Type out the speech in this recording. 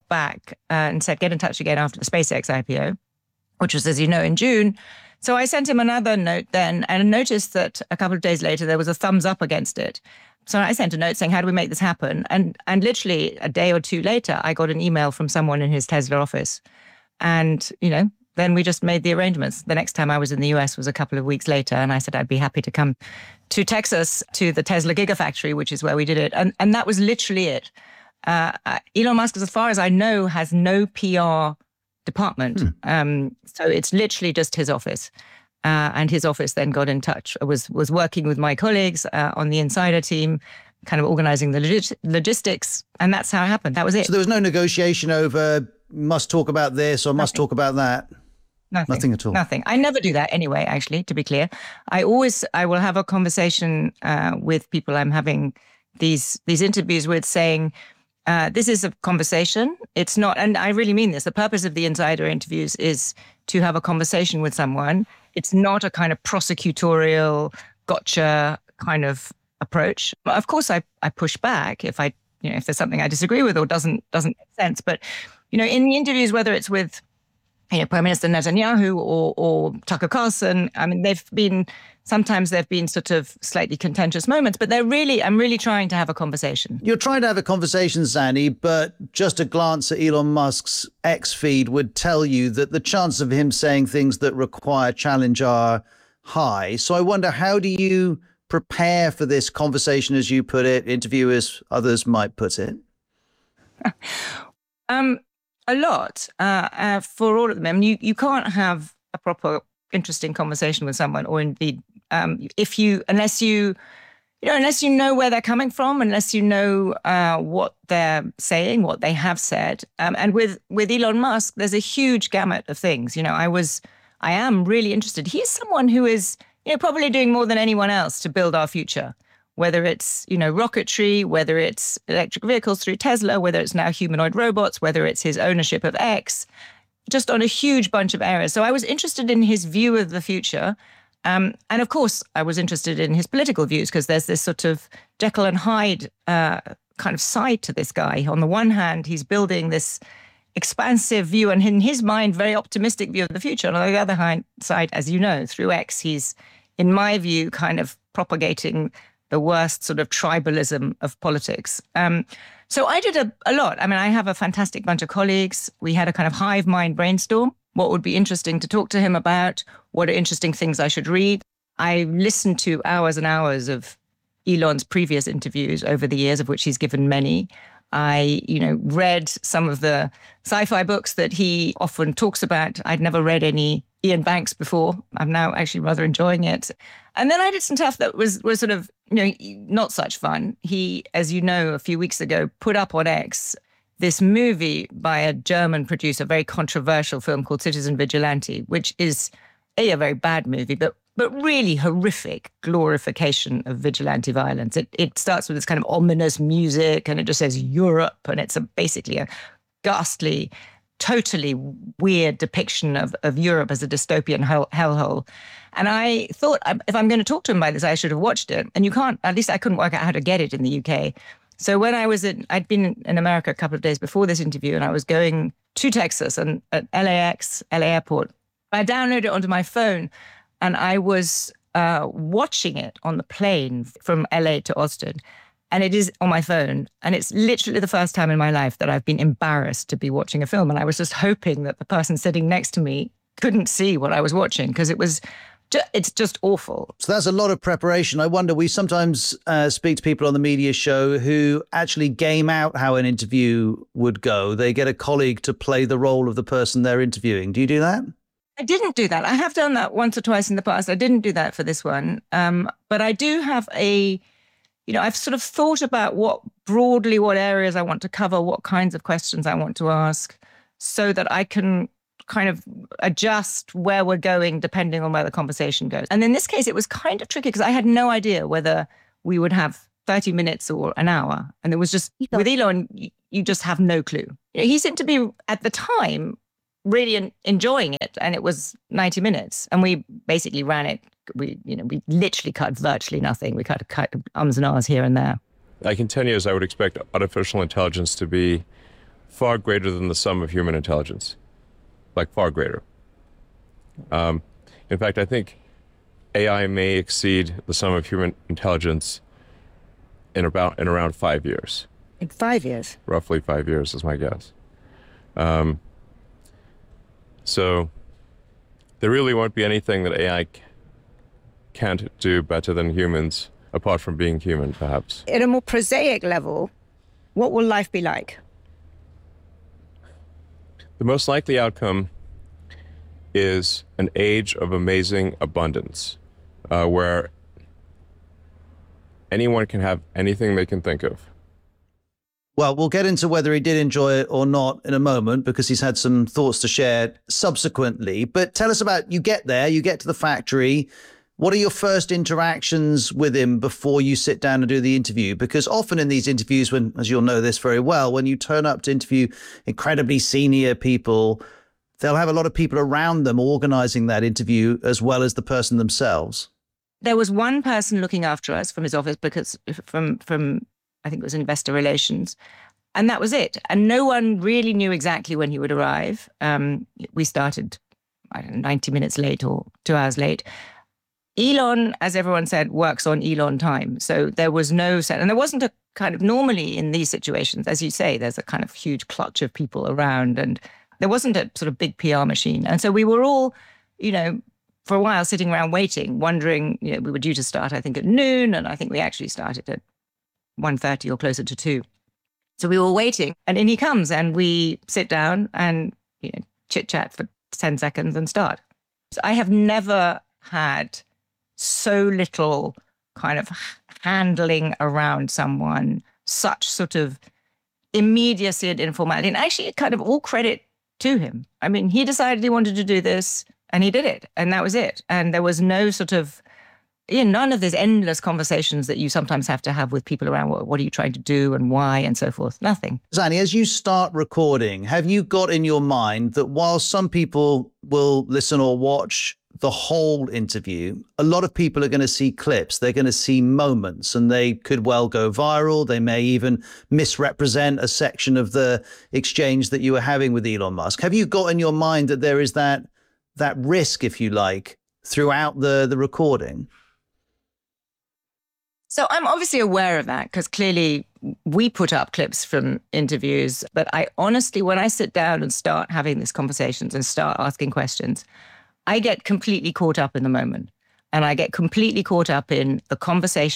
back and said, get in touch again after the SpaceX IPO, which was, as you know, in June. So I sent him another note then and noticed that a couple of days later, there was a thumbs up against it. So I sent a note saying, how do we make this happen? And literally a day or two later, I got an email from someone in his Tesla office. And, then we just made the arrangements. The next time I was in the US was a couple of weeks later. And I said, I'd be happy to come to Texas to the Tesla Gigafactory, which is where we did it. And that was literally it. Elon Musk, as far as I know, has no PR department. So it's literally just his office. And his office then got in touch, was working with my colleagues on the insider team, kind of organizing the logistics. And that's how it happened. That was it. So there was no negotiation over must talk about this or must talk about that? Nothing at all. Nothing. I never do that anyway, actually, to be clear. I will have a conversation with people I'm having these interviews with saying, this is a conversation. It's not, and I really mean this. The purpose of the insider interviews is to have a conversation with someone. It's not a kind of prosecutorial gotcha kind of approach. Of course, I push back if if there's something I disagree with or doesn't make sense. But in the interviews, whether it's with Prime Minister Netanyahu or Tucker Carlson, I mean, sometimes they've been sort of slightly contentious moments, but I'm really trying to have a conversation. You're trying to have a conversation, Zanny, but just a glance at Elon Musk's X feed would tell you that the chances of him saying things that require challenge are high. So I wonder, how do you prepare for this conversation, as you put it, interview as others might put it? A lot for all of them. I mean, you can't have a proper, interesting conversation with someone, or indeed, unless you know where they're coming from, unless you know what they're saying, what they have said. And with Elon Musk, there's a huge gamut of things. I am really interested. He's someone who is, probably doing more than anyone else to build our future. Whether it's, rocketry, whether it's electric vehicles through Tesla, whether it's now humanoid robots, whether it's his ownership of X, just on a huge bunch of areas. So I was interested in his view of the future. And of course, I was interested in his political views, because there's this sort of Jekyll and Hyde kind of side to this guy. On the one hand, he's building this expansive view, and in his mind, very optimistic view of the future. And on the other side, as you know, through X, he's, in my view, kind of propagating the worst sort of tribalism of politics. So I did a lot. I mean, I have a fantastic bunch of colleagues. We had a kind of hive mind brainstorm. What would be interesting to talk to him about? What are interesting things I should read? I listened to hours and hours of Elon's previous interviews over the years, of which he's given many. I, read some of the sci-fi books that he often talks about. I'd never read any Ian Banks before. I'm now actually rather enjoying it. And then I did some stuff that was sort of, not such fun. He, as you know, a few weeks ago, put up on X this movie by a German producer, a very controversial film called Citizen Vigilante, which is a very bad movie, but really horrific glorification of vigilante violence. It starts with this kind of ominous music, and it just says Europe, and it's basically a ghastly, totally weird depiction of Europe as a dystopian hellhole. And I thought, if I'm going to talk to him about this, I should have watched it. And at least I couldn't work out how to get it in the UK. So when I'd been in America a couple of days before this interview, and I was going to Texas and at LA Airport, I downloaded it onto my phone, and I was watching it on the plane from LA to Austin. And it is on my phone. And it's literally the first time in my life that I've been embarrassed to be watching a film. And I was just hoping that the person sitting next to me couldn't see what I was watching, because it's just awful. So that's a lot of preparation. I wonder, we sometimes speak to people on the media show who actually game out how an interview would go. They get a colleague to play the role of the person they're interviewing. Do you do that? I didn't do that. I have done that once or twice in the past. I didn't do that for this one. But I do have I've sort of thought about what areas I want to cover, what kinds of questions I want to ask, so that I can kind of adjust where we're going depending on where the conversation goes. And in this case, it was kind of tricky because I had no idea whether we would have 30 minutes or an hour. And it was just, with Elon, you just have no clue. He seemed to be, at the time, really enjoying it. And it was 90 minutes. And we basically ran it. We literally cut virtually nothing. We cut ums and ahs here and there. I can tell you, as I would expect artificial intelligence to be far greater than the sum of human intelligence, like far greater. In fact, I think AI may exceed the sum of human intelligence in around 5 years. In 5 years? Roughly 5 years is my guess. So there really won't be anything that AI can't do better than humans, apart from being human, perhaps. At a more prosaic level, what will life be like? The most likely outcome is an age of amazing abundance, where anyone can have anything they can think of. Well, we'll get into whether he did enjoy it or not in a moment, because he's had some thoughts to share subsequently. But tell us about, you get there, you get to the factory. What are your first interactions with him before you sit down and do the interview? Because often in these interviews, when, as you'll know this very well, when you turn up to interview incredibly senior people, they'll have a lot of people around them organizing that interview as well as the person themselves. There was one person looking after us from his office, because from I think it was investor relations, and that was it. And no one really knew exactly when he would arrive. We started, I don't know, 90 minutes late or 2 hours late. Elon, as everyone said, works on Elon time. So there was no set, and there wasn't a kind of, normally in these situations, as you say, there's a kind of huge clutch of people around, and there wasn't a sort of big PR machine. And so we were all, for a while sitting around waiting, wondering, we were due to start, I think, at noon, and I think we actually started at 1:30 or closer to 2. So we were waiting, and in he comes, and we sit down and chit-chat for 10 seconds and start. So I have never had so little kind of handling around someone, such sort of immediacy and informality. And actually, kind of all credit to him. I mean, he decided he wanted to do this, and he did it, and that was it. And there was no sort of, none of these endless conversations that you sometimes have to have with people around, what are you trying to do and why and so forth. Nothing. Zanny, as you start recording, have you got in your mind that while some people will listen or watch the whole interview, a lot of people are going to see clips, they're going to see moments, and they could well go viral. They may even misrepresent a section of the exchange that you were having with Elon Musk. Have you got in your mind that there is that risk, if you like, throughout the recording? So I'm obviously aware of that, because clearly we put up clips from interviews. But I honestly, when I sit down and start having these conversations and start asking questions, I get completely caught up in the moment. And I get completely caught up in the conversation